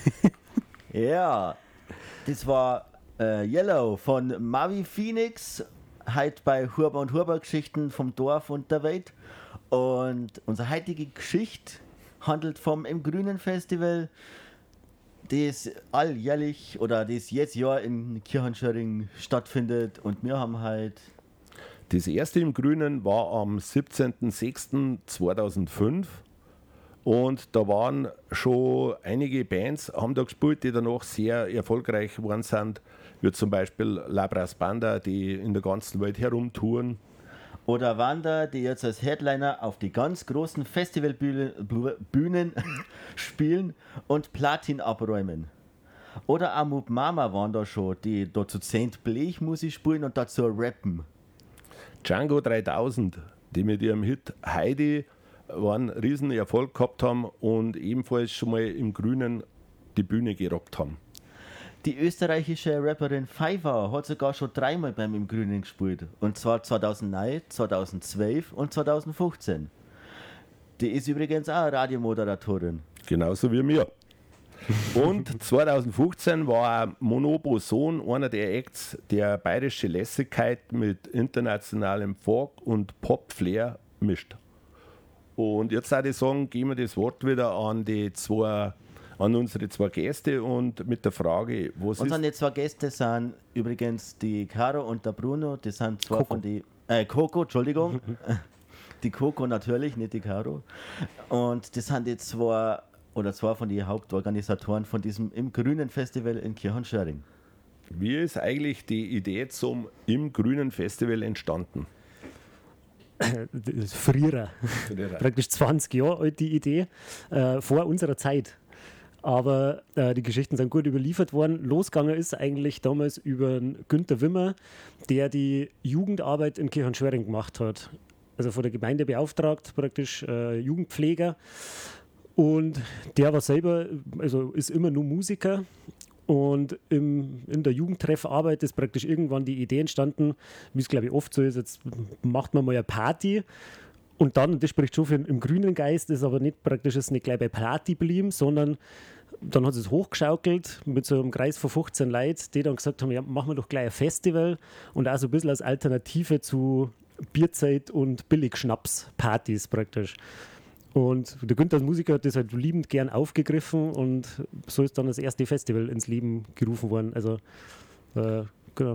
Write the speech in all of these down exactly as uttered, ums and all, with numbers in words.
Ja, das war äh, Yellow von Mavi Phoenix, heute bei Huber und Huber Geschichten vom Dorf und der Welt. Und unsere heutige Geschichte handelt vom Im Grünen Festival, das alljährlich oder das jetzt Jahr in Kirchenschöring stattfindet. Und wir haben halt... Das erste Im Grünen war am siebzehnten sechsten zweitausendfünf. Und da waren schon einige Bands, haben da gespielt, die danach sehr erfolgreich geworden sind, wie zum Beispiel Labras Banda, die in der ganzen Welt herumtouren. Oder Wanda, die jetzt als Headliner auf die ganz großen Festivalbühnen spielen und Platin abräumen. Oder Amub Mama waren da schon, die da zu zehnt Blechmusik spielen und dazu rappen. Django dreitausend, die mit ihrem Hit Heidi einen riesen Erfolg gehabt haben und ebenfalls schon mal im Grünen die Bühne gerockt haben. Die österreichische Rapperin Pfeiffer hat sogar schon dreimal beim Im Grünen gespielt. Und zwar zweitausendneun, zweitausendzwölf und zweitausendfünfzehn. Die ist übrigens auch Radiomoderatorin. Genauso wie mir. Und zweitausendfünfzehn war Monobo Sohn einer der Acts, der bayerische Lässigkeit mit internationalem Folk und Pop-Flair mischt. Und jetzt würde ich sagen, geben wir das Wort wieder an die zwei, an unsere zwei Gäste und mit der Frage, was Unsere ist... zwei Gäste sind übrigens die Caro und der Bruno, das sind zwei Coco. von die, äh, Coco, Entschuldigung, die Coco natürlich, nicht die Caro. Und das sind die zwei, oder zwei von den Hauptorganisatoren von diesem Im Grünen Festival in Kirchenschöring. Wie ist eigentlich die Idee zum Im Grünen Festival entstanden? Das ist früher, praktisch zwanzig Jahre alt die Idee, äh, vor unserer Zeit. Aber äh, die Geschichten sind gut überliefert worden. Losgegangen ist eigentlich damals über Günther Wimmer, der die Jugendarbeit in Kirchenschöring gemacht hat. Also von der Gemeinde beauftragt, praktisch äh, Jugendpfleger. Und der war selber, also ist immer nur Musiker. Und im, in der Jugendtreffarbeit ist praktisch irgendwann die Idee entstanden, wie es glaube ich oft so ist, jetzt macht man mal eine Party. Und dann, das spricht schon für im grünen Geist, ist aber nicht praktisch ist nicht gleich bei Party geblieben, sondern dann hat es hochgeschaukelt mit so einem Kreis von fünfzehn Leuten, die dann gesagt haben, ja, machen wir doch gleich ein Festival und auch so ein bisschen als Alternative zu Bierzeit und Billigschnaps-Partys praktisch. Und der Günther als Musiker hat das halt liebend gern aufgegriffen und so ist dann das erste Festival ins Leben gerufen worden. Also, äh, genau.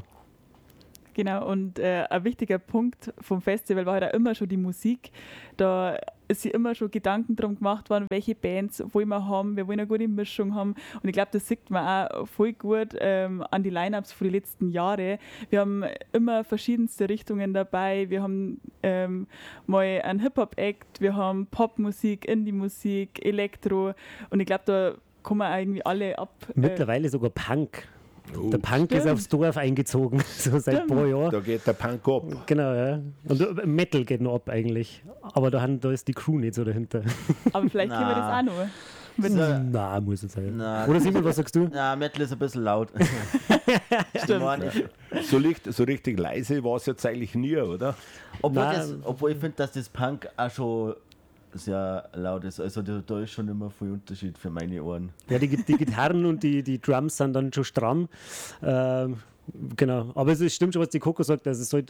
Genau, und äh, ein wichtiger Punkt vom Festival war halt auch immer schon die Musik. Da ist sich immer schon Gedanken drum gemacht worden, welche Bands wollen wir haben, wir wollen eine gute Mischung haben. Und ich glaube, das sieht man auch voll gut ähm, an die Line-Ups von den letzten Jahren. Wir haben immer verschiedenste Richtungen dabei. Wir haben ähm, mal einen Hip-Hop-Act, wir haben Popmusik, Indie-Musik, Elektro. Und ich glaube, da kommen auch irgendwie alle ab. Mittlerweile äh, sogar Punk. Oh, der Punk stimmt. ist aufs Dorf eingezogen, so seit ein paar Jahren. Da geht der Punk ab. Genau, ja. Und Metal geht noch ab eigentlich. Aber da, haben, da ist die Crew nicht so dahinter. Aber vielleicht können wir das auch noch. Wenn So. Nein, muss es sein. Na, Oder Simon, was sagst du? Ja, Metal ist ein bisschen laut. Stimmt. Meine, So, licht, so richtig leise war es jetzt eigentlich nie, oder? obwohl, Nein. das, obwohl ich finde, dass das Punk auch schon sehr laut ist. Also da, da ist schon immer viel Unterschied für meine Ohren. Ja, die, die Gitarren und die, die Drums sind dann schon stramm. Ähm, genau. Aber es ist, stimmt schon, was die Coco sagt. Also es sollte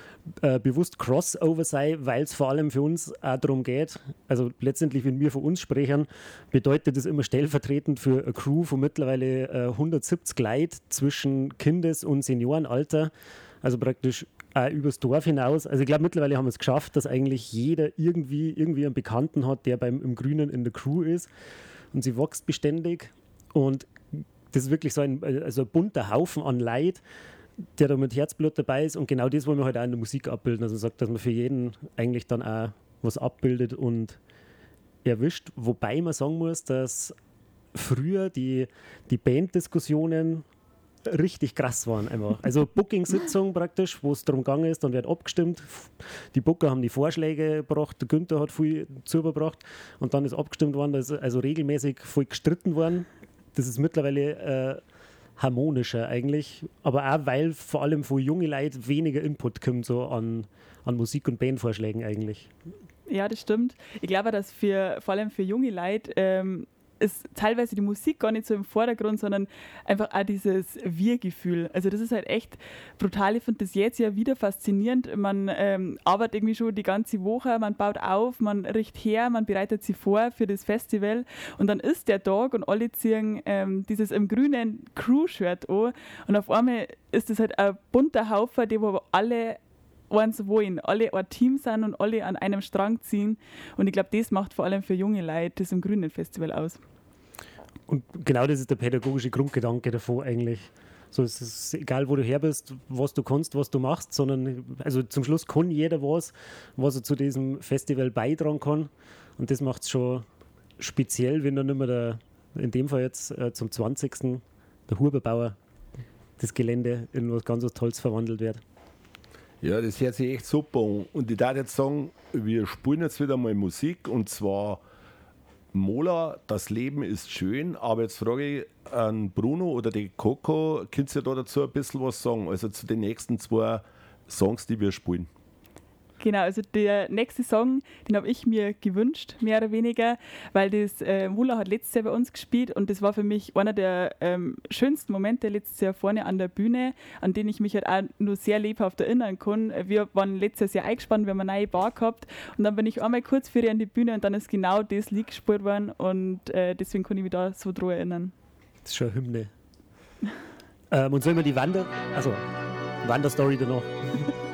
äh, bewusst Crossover sein, weil es vor allem für uns auch darum geht. Also letztendlich, wenn wir von uns sprechen, bedeutet das immer stellvertretend für eine Crew von mittlerweile äh, hundertsiebzig Leuten zwischen Kindes- und Seniorenalter. Also praktisch auch übers Dorf hinaus. Also ich glaube, mittlerweile haben wir es geschafft, dass eigentlich jeder irgendwie, irgendwie einen Bekannten hat, der beim im Grünen in der Crew ist. Und sie wächst beständig. Und das ist wirklich so ein, also ein bunter Haufen an Leid, der da mit Herzblut dabei ist. Und genau das wollen wir halt auch in der Musik abbilden. Also sagt, dass man für jeden eigentlich dann auch was abbildet und erwischt. Wobei man sagen muss, dass früher die, die Banddiskussionen richtig krass waren einfach. Also Booking-Sitzung praktisch, wo es darum gegangen ist, dann wird abgestimmt. Die Booker haben die Vorschläge gebracht, der Günther hat viel zugebracht und dann ist abgestimmt worden, da ist also regelmäßig voll gestritten worden. Das ist mittlerweile äh, harmonischer eigentlich, aber auch weil vor allem von jungen Leuten weniger Input kommt so an, an Musik- und Bandvorschlägen eigentlich. Ja, das stimmt. Ich glaube, dass für, vor allem für junge Leute ähm, ist teilweise die Musik gar nicht so im Vordergrund, sondern einfach auch dieses Wir-Gefühl. Also das ist halt echt brutal. Ich finde das jetzt ja wieder faszinierend. Man ähm, arbeitet irgendwie schon die ganze Woche, man baut auf, man richtet her, man bereitet sich vor für das Festival und dann ist der Tag und alle ziehen ähm, dieses im grünen Crew-Shirt an und auf einmal ist das halt ein bunter Haufen, die wo alle eins wollen, alle ein Team sind und alle an einem Strang ziehen. Und ich glaube, das macht vor allem für junge Leute das im Grünen Festival aus. Und genau das ist der pädagogische Grundgedanke davon eigentlich. So, es ist egal, wo du her bist, was du kannst, was du machst, sondern also zum Schluss kann jeder was, was er zu diesem Festival beitragen kann. Und das macht es schon speziell, wenn dann nicht mehr der, in dem Fall jetzt äh, zum zwanzigsten der Huberbauer das Gelände in was ganz was Tolles verwandelt wird. Ja, das hört sich echt super an. Und ich darf jetzt sagen, wir spielen jetzt wieder mal Musik und zwar Mola, das Leben ist schön, aber jetzt frage ich an Bruno oder die Coco, könnt ihr da dazu ein bisschen was sagen? Also zu den nächsten zwei Songs, die wir spielen. Genau, also der nächste Song, den habe ich mir gewünscht, mehr oder weniger, weil das äh, Mula hat letztes Jahr bei uns gespielt und das war für mich einer der ähm, schönsten Momente letztes Jahr vorne an der Bühne, an den ich mich halt auch nur sehr lebhaft erinnern kann. Wir waren letztes Jahr eingespannt, wir haben eine neue Bar gehabt und dann bin ich einmal kurz für die an die Bühne und dann ist genau das Lied gespielt worden und äh, deswegen kann ich mich da so dran erinnern. Das ist schon eine Hymne. ähm, und sollen wir die Wander, also Wanderstory danach?